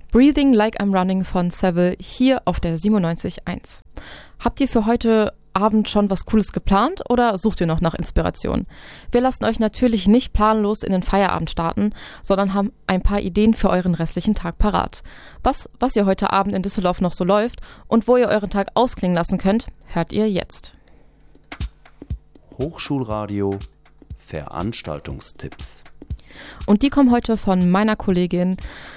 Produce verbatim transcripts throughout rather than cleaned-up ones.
Breathing Like I'm Running von Seville hier auf der siebenundneunzig Komma eins. Habt ihr für heute Abend schon was Cooles geplant oder sucht ihr noch nach Inspiration? Wir lassen euch natürlich nicht planlos in den Feierabend starten, sondern haben ein paar Ideen für euren restlichen Tag parat. Was, was ihr heute Abend in Düsseldorf noch so läuft und wo ihr euren Tag ausklingen lassen könnt, hört ihr jetzt. Hochschulradio Veranstaltungstipps. Und die kommen heute von meiner Kollegin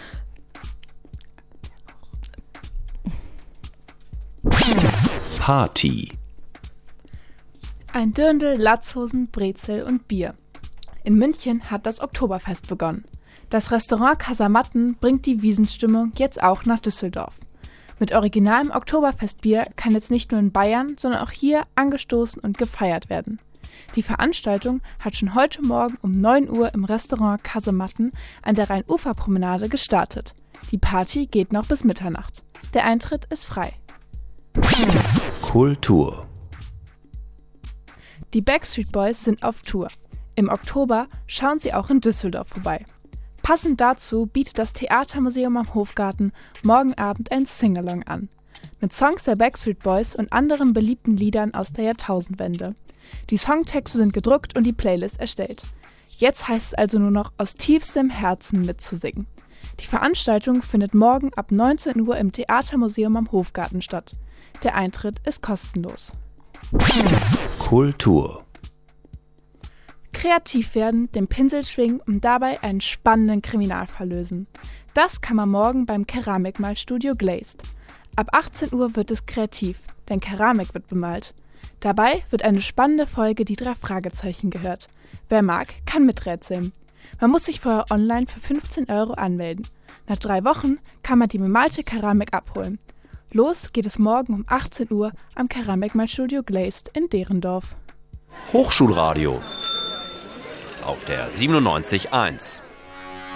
Party. Ein Dirndl, Latzhosen, Brezel und Bier. In München hat das Oktoberfest begonnen. Das Restaurant Kasamatten bringt die Wiesenstimmung jetzt auch nach Düsseldorf. Mit originalem Oktoberfestbier kann jetzt nicht nur in Bayern, sondern auch hier angestoßen und gefeiert werden. Die Veranstaltung hat schon heute Morgen um neun Uhr im Restaurant Kasamatten an der Rhein-Ufer-Promenade gestartet. Die Party geht noch bis Mitternacht. Der Eintritt ist frei. Kultur. Die Backstreet Boys sind auf Tour. Im Oktober schauen sie auch in Düsseldorf vorbei. Passend dazu bietet das Theatermuseum am Hofgarten morgen Abend ein Singalong an. Mit Songs der Backstreet Boys und anderen beliebten Liedern aus der Jahrtausendwende. Die Songtexte sind gedruckt und die Playlist erstellt. Jetzt heißt es also nur noch aus tiefstem Herzen mitzusingen. Die Veranstaltung findet morgen ab neunzehn Uhr im Theatermuseum am Hofgarten statt. Der Eintritt ist kostenlos. Kultur. Kreativ werden, den Pinsel schwingen und dabei einen spannenden Kriminalfall lösen. Das kann man morgen beim Keramikmalstudio Glazed. Ab achtzehn Uhr wird es kreativ, denn Keramik wird bemalt. Dabei wird eine spannende Folge Die drei Fragezeichen gehört. Wer mag, kann miträtseln. Man muss sich vorher online für fünfzehn Euro anmelden. Nach drei Wochen kann man die bemalte Keramik abholen. Los geht es morgen um achtzehn Uhr am Keramikmalstudio Glazed in Derendorf. Hochschulradio auf der siebenundneunzig Komma eins.